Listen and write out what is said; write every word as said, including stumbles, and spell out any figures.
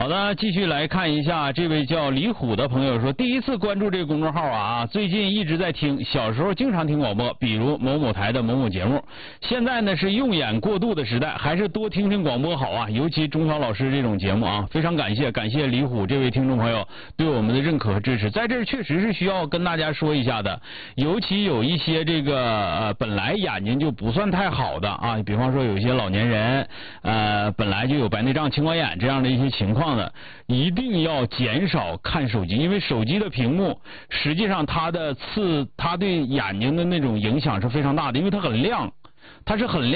好的，继续来看一下这位叫李虎的朋友说，第一次关注这个公众号啊，最近一直在听，小时候经常听广播，比如某某台的某某节目。现在呢是用眼过度的时代，还是多听听广播好啊，尤其中小老师这种节目啊，非常感谢感谢李虎这位听众朋友对我们的认可和支持，在这儿确实是需要跟大家说一下的，尤其有一些这个呃本来眼睛就不算太好的啊，比方说有一些老年人呃本来就有白内障、青光眼这样的一些情况。一定要减少看手机，因为手机的屏幕实际上它的刺，它对眼睛的那种影响是非常大的，因为它很亮，它是很亮。